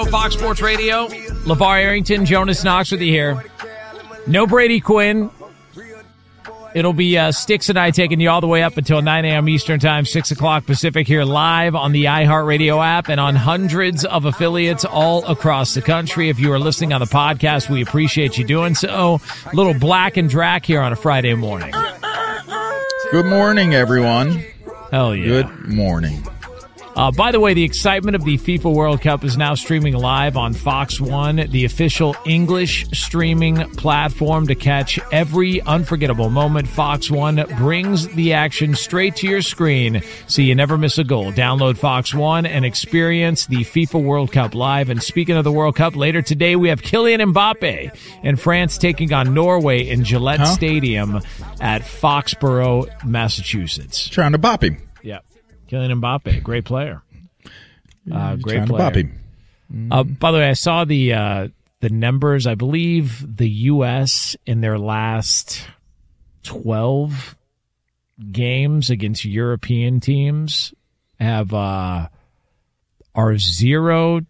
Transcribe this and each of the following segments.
Fox Sports Radio, LeVar Arrington, Jonas Knox with you here. No Brady Quinn. It'll be Sticks and I taking you all the way up until 9 a.m. Eastern Time, 6 o'clock Pacific, here live on the iHeartRadio app and on hundreds of affiliates all across the country. If you are listening on the podcast, we appreciate you doing so. A little Black and Drac here on a Friday morning. Good morning, everyone. Hell yeah. Good morning. By the way, the excitement of the FIFA World Cup is now streaming live on Fox One, the official English streaming platform to catch every unforgettable moment. Fox One brings the action straight to your screen so you never miss a goal. Download Fox One and experience the FIFA World Cup live. And speaking of the World Cup, later today we have Kylian Mbappe and France taking on Norway in Gillette Stadium at Foxborough, Massachusetts. Trying to bop him. Yeah. Kylian Mbappe, great player. Great player. By the way, I saw the numbers. I believe the U.S. in their last 12 games against European teams have are 0-10-2,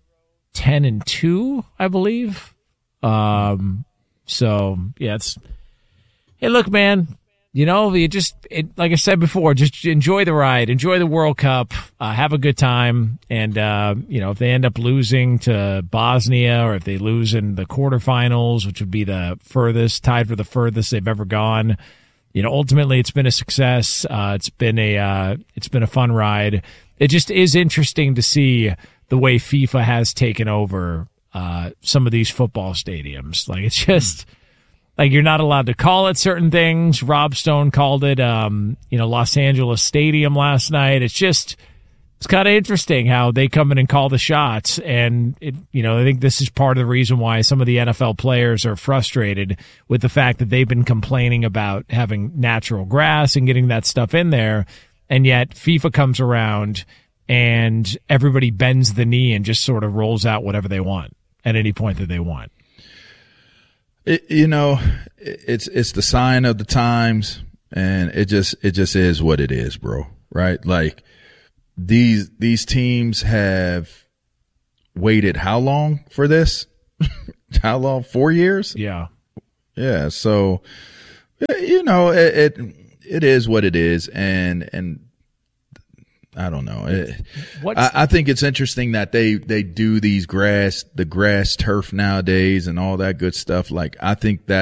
I believe. So yeah, it's. Hey, look, man. You know, like I said before, just enjoy the ride, enjoy the World Cup, have a good time. And, if they end up losing to Bosnia or if they lose in the quarterfinals, which would be the furthest, tied for the furthest they've ever gone, ultimately it's been a success. It's been a fun ride. It just is interesting to see the way FIFA has taken over, some of these football stadiums. Like, it's just. Like, you're not allowed to call it certain things. Rob Stone called it, Los Angeles Stadium last night. It's kind of interesting how they come in and call the shots. And, I think this is part of the reason why some of the NFL players are frustrated with the fact that they've been complaining about having natural grass and getting that stuff in there. And yet FIFA comes around and everybody bends the knee and just sort of rolls out whatever they want at any point that they want. It's the sign of the times, and it just is what it is, bro. Right? Like, these teams have waited how long for this? How long? 4 years? Yeah. Yeah. So, it is what it is, and I don't know. I think it's interesting that they do the grass turf nowadays and all that good stuff. Like, I think that